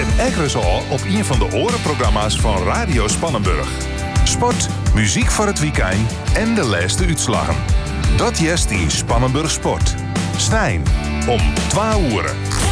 Zet Eggers al op een van de orenprogramma's van Radio Spannenburg. Sport, muziek voor het weekend en de laatste uitslagen. Dat jest in Spannenburg Sport. Stijn om 12 uur.